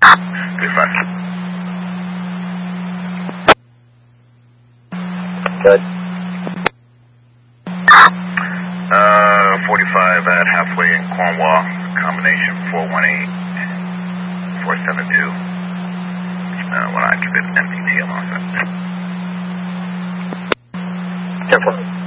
35. Good. 45 at halfway in Cornwall, combination 418-472. When I give it MDT, I'm all set. 10-4.